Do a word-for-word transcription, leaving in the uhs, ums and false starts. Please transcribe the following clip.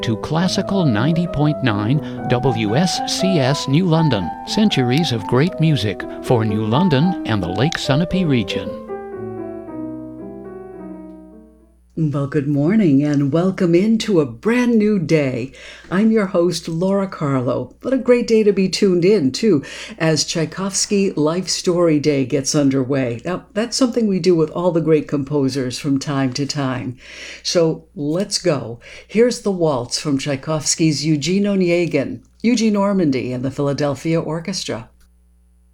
to Classical ninety point nine W S C S New London, centuries of great music for New London and the Lake Sunapee region. Well, good morning and welcome into a brand new day. I'm your host, Laura Carlo. What a great day to be tuned in, too, as Tchaikovsky Life Story Day gets underway. Now, that's something we do with all the great composers from time to time. So let's go. Here's the waltz from Tchaikovsky's Eugene Onegin, Eugene Ormandy and the Philadelphia Orchestra.